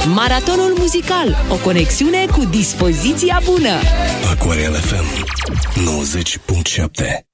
Maratonul muzical, o conexiune cu dispoziția bună. Aquarial FM 90.7.